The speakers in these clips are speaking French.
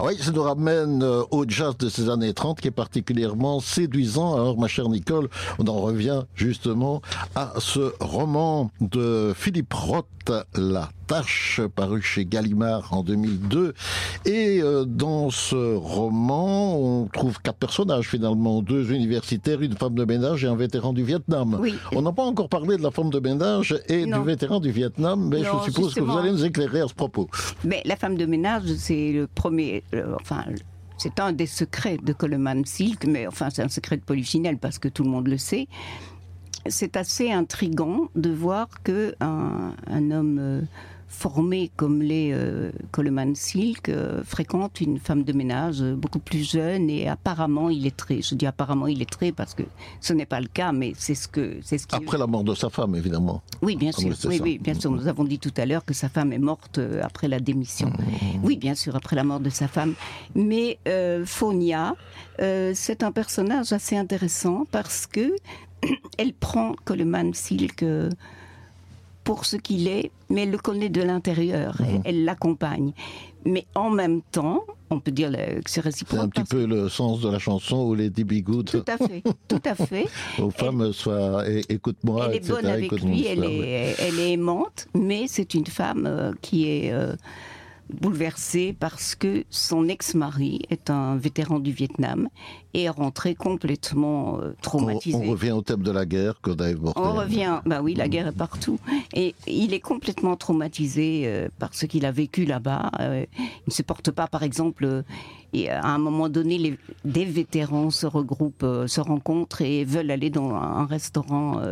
Oui, ça nous ramène au jazz de ces années 30 qui est particulièrement séduisant. Alors, ma chère Nicole, on en revient justement à ce roman de Philippe Roth, La Tâche, paru chez Gallimard en 2002. Et dans ce roman, on trouve 4 personnages finalement, 2 universitaires, une femme de ménage et un vétéran du Vietnam. Oui. On n'a pas encore parlé de la femme de ménage et du vétéran du Vietnam, mais non, je suppose justement, que vous allez nous éclairer à ce propos. Mais la femme de ménage, c'est le premier... c'est un des secrets de Coleman Silk, mais enfin c'est un secret de Polichinelle parce que tout le monde le sait. C'est assez intriguant de voir que un homme formé comme l'est Coleman Silk fréquente une femme de ménage beaucoup plus jeune et apparemment illettrée. Je dis apparemment illettrée parce que ce n'est pas le cas, mais c'est ce après la mort de sa femme, évidemment. Oui, bien sûr. Oui, bien sûr. Nous avons dit tout à l'heure que sa femme est morte après la démission. Oui, bien sûr, après la mort de sa femme. Mais Phonia, c'est un personnage assez intéressant parce que elle prend Coleman Silk pour ce qu'il est, mais elle le connaît de l'intérieur. Elle l'accompagne. Mais en même temps, on peut dire que c'est réciproque. C'est un petit peu le sens de la chanson où Lady Be Good. Tout à fait, tout à fait. Aux femmes, soit écoute-moi, elle est etc. bonne avec lui, elle est aimante, mais c'est une femme qui est bouleversée parce que son ex-mari est un vétéran du Vietnam et est rentré complètement traumatisé. On revient au thème de la guerre que Dave Mortel. On revient, bah oui, la guerre est partout. Et il est complètement traumatisé par ce qu'il a vécu là-bas. Il ne supporte pas, par exemple, et à un moment donné, des vétérans se regroupent, se rencontrent et veulent aller dans un restaurant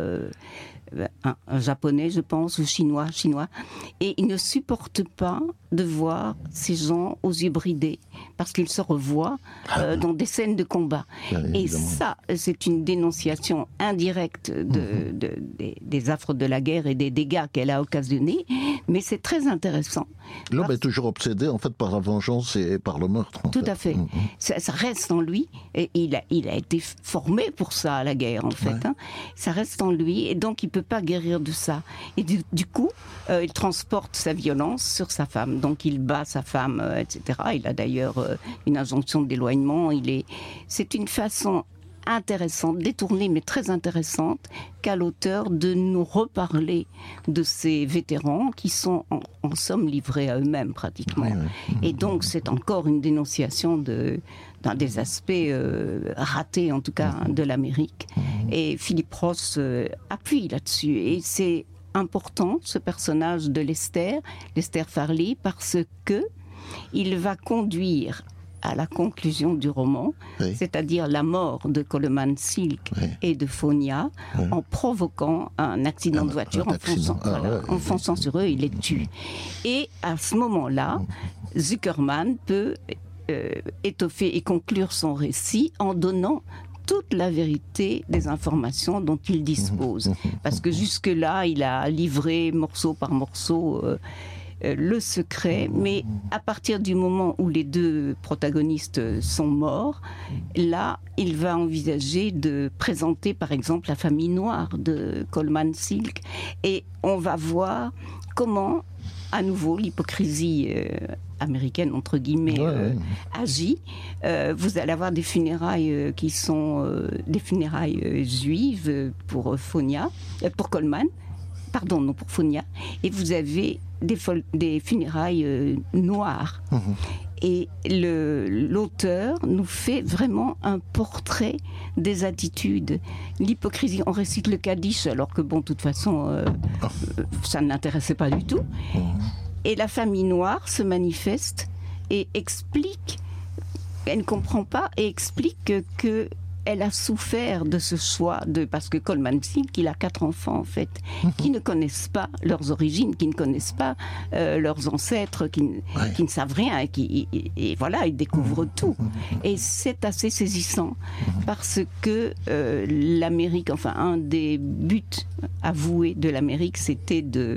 un japonais, je pense, ou chinois, et il ne supporte pas de voir ces gens aux yeux bridés, parce qu'ils se revoient dans des scènes de combat. Et ça, c'est une dénonciation indirecte des affres de la guerre et des dégâts qu'elle a occasionnés, mais c'est très intéressant. L'homme est toujours obsédé, en fait, par la vengeance et par le meurtre. Tout à fait. Ça reste en lui, et il a été formé pour ça, à la guerre, en fait. Ça reste en lui, et donc il ne peut pas guérir de ça. Et du coup, il transporte sa violence sur sa femme. Donc il bat sa femme, etc. Il a d'ailleurs une injonction d'éloignement. C'est une façon intéressante, détournée mais très intéressante, qu'a l'auteur de nous reparler de ces vétérans qui sont en somme livrés à eux-mêmes pratiquement. Et donc c'est encore une dénonciation d'un des aspects ratés en tout cas de l'Amérique. Et Philippe Roth appuie là-dessus. Et c'est important, ce personnage de Lester Farley, parce que il va conduire à la conclusion du roman, c'est-à-dire la mort de Coleman Silk et de Phonia, en provoquant un accident de voiture, en fonçant sur eux, il les tue. Et à ce moment-là, Zuckerman peut étoffer et conclure son récit en donnant toute la vérité des informations dont il dispose. Parce que jusque-là, il a livré morceau par morceau le secret, mais à partir du moment où les 2 protagonistes sont morts, là, il va envisager de présenter par exemple la famille noire de Coleman Silk, et on va voir comment, à nouveau, l'hypocrisie américaine, entre guillemets, agit. Vous allez avoir des funérailles qui sont des funérailles juives pour Coleman, pardon, non pour Phonia, et vous avez des funérailles noires. Et l'auteur nous fait vraiment un portrait des attitudes. L'hypocrisie, on récite le Kaddish, alors que bon, de toute façon, ça ne l'intéressait pas du tout. Et la famille noire se manifeste et explique, elle ne comprend pas, et explique que elle a souffert de ce choix, parce que Coleman Silk, il a 4 enfants en fait, qui ne connaissent pas leurs origines, qui ne connaissent pas leurs ancêtres, qui ne savent rien, et voilà, ils découvrent tout. Et c'est assez saisissant, parce que l'Amérique, enfin un des buts avoués de l'Amérique, c'était de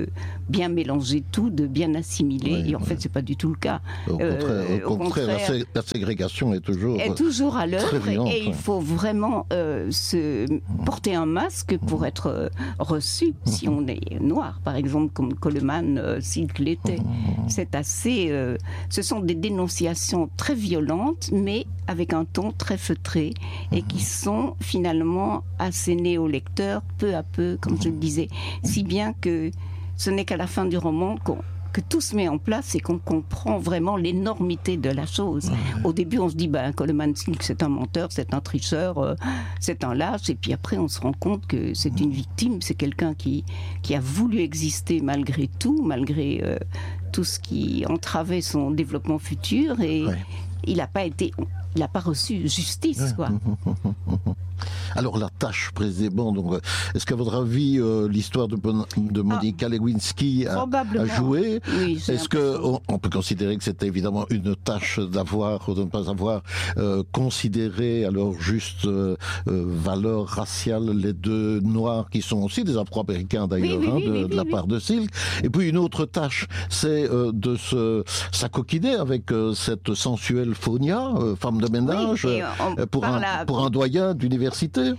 bien mélanger tout, de bien assimiler. Oui, et en fait, c'est pas du tout le cas. Au contraire, la ségrégation est toujours à l'œuvre. Et il faut vraiment se porter un masque pour être reçu si on est noir, par exemple, comme Coleman, Silk l'était. C'est assez. Ce sont des dénonciations très violentes, mais avec un ton très feutré et qui sont finalement assénées au lecteur peu à peu, comme je le disais, si bien que ce n'est qu'à la fin du roman que tout se met en place et qu'on comprend vraiment l'énormité de la chose. Au début, on se dit, Coleman Silk, c'est un menteur, c'est un tricheur, c'est un lâche, et puis après, on se rend compte que c'est une victime, c'est quelqu'un qui a voulu exister malgré tout, malgré tout ce qui entravait son développement futur, et il n'a pas reçu justice, quoi. Alors la tâche précisément, donc, est-ce qu'à votre avis l'histoire de Monica Lewinsky a joué? Oui, est-ce qu'on peut considérer que c'était évidemment une tâche de ne pas avoir considéré à leur juste valeur raciale les deux noirs qui sont aussi des Afro-Américains d'ailleurs, de la part de Silk. Et puis une autre tâche, c'est de s'acoquiner avec cette sensuelle Fonia, femme de ménage, pour un doyen d'université.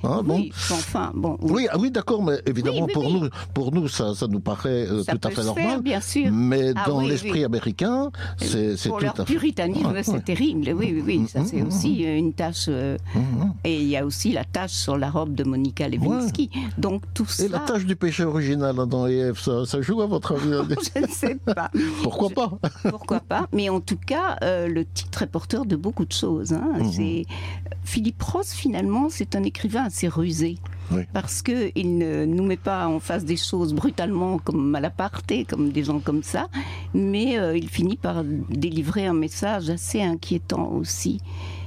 Oui, d'accord, mais évidemment pour nous ça nous paraît tout à fait normal. Bien sûr. Mais dans l'esprit américain, c'est pour tout leur à fait. Puritanisme, c'est terrible. Oui, ça c'est aussi une tâche. Et il y a aussi la tâche sur la robe de Monica Lewinsky. Donc tout ça. Et la tâche du péché original dans Ève, ça joue à votre avis? Je ne sais pas. Pourquoi pas? Pourquoi pas? Mais en tout cas, le titre est porteur de beaucoup de choses. C'est Philippe Roth, finalement, c'est un écrivain assez rusé. Parce qu'il ne nous met pas en face des choses brutalement comme Malaparte, comme des gens comme ça, mais il finit par délivrer un message assez inquiétant aussi.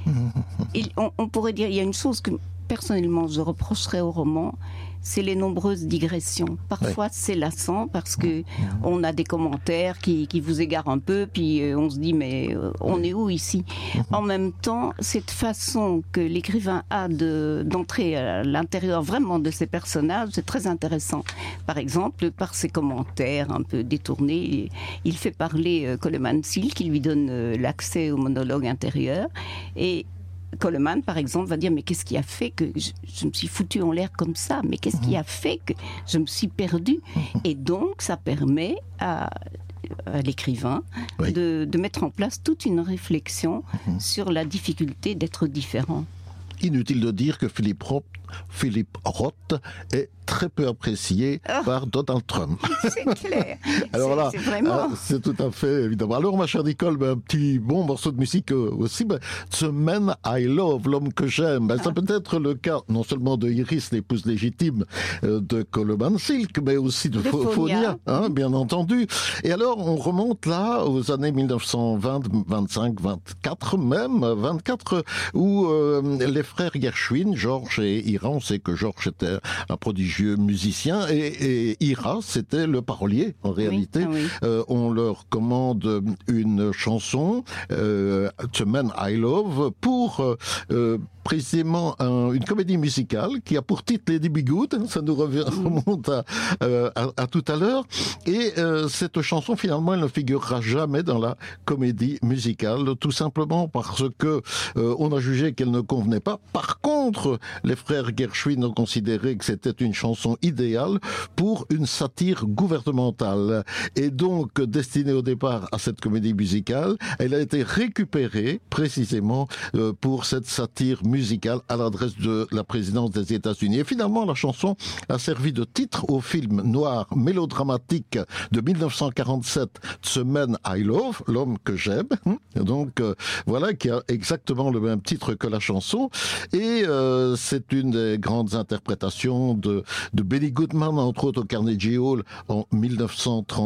On pourrait dire, il y a une chose que personnellement je reprocherais au roman, c'est les nombreuses digressions. Parfois c'est lassant parce que on a des commentaires qui vous égarent un peu, puis on se dit mais on est où ici? En même temps, cette façon que l'écrivain a d'entrer à l'intérieur vraiment de ses personnages, c'est très intéressant. Par exemple, par ses commentaires un peu détournés, il fait parler Coleman Silk, qui lui donne l'accès au monologue intérieur, et Coleman, par exemple, va dire mais qu'est-ce qui a fait que je me suis foutu en l'air comme ça? Mais qu'est-ce qui a fait que je me suis perdu? Et donc, ça permet à l'écrivain de mettre en place toute une réflexion sur la difficulté d'être différent. Inutile de dire que Philippe Roth est très peu apprécié par Donald Trump. C'est clair. Alors là, c'est vraiment... c'est tout à fait évidemment. Alors ma chère Nicole, un petit bon morceau de musique aussi. The Man I Love, l'homme que j'aime. Ça peut être le cas non seulement de Iris, l'épouse légitime de Coleman Silk, mais aussi de Fonia, bien entendu. Et alors on remonte là aux années 1920, 25, 24 même, 24, où les frères Gershwin, Georges et Ira, on sait que Georges était un prodigieux musicien et Ira, c'était le parolier en réalité. On leur commande une chanson, The Man I Love, pour précisément une comédie musicale qui a pour titre Lady Be Good. Ça nous remonte à tout à l'heure. Et cette chanson, finalement, elle ne figurera jamais dans la comédie musicale, tout simplement parce que on a jugé qu'elle ne convenait pas. Par contre, les frères Gershwin ont considéré que c'était une chanson idéale pour une satire gouvernementale. Et donc, destinée au départ à cette comédie musicale, elle a été récupérée précisément pour cette satire musicale à l'adresse de la présidence des États-Unis. Et finalement, la chanson a servi de titre au film noir mélodramatique de 1947, The Man I Love, l'homme que j'aime. Donc, voilà, qui a exactement le même titre que la chanson. Et c'est une des grandes interprétations de Benny Goodman, entre autres au Carnegie Hall en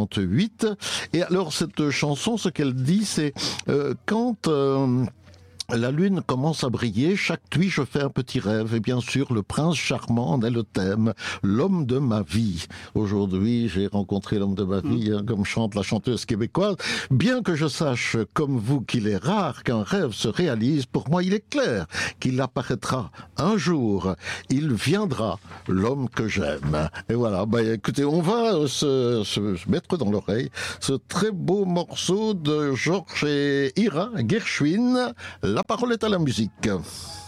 1938. Et alors, cette chanson, ce qu'elle dit, c'est quand La lune commence à briller, chaque nuit je fais un petit rêve et bien sûr le prince charmant en est le thème, l'homme de ma vie. Aujourd'hui j'ai rencontré l'homme de ma vie, comme chante la chanteuse québécoise. Bien que je sache comme vous qu'il est rare qu'un rêve se réalise, pour moi il est clair qu'il apparaîtra un jour, il viendra, l'homme que j'aime. Et voilà, écoutez, on va se mettre dans l'oreille ce très beau morceau de Georges et Ira Gershwin. La parole est à la musique.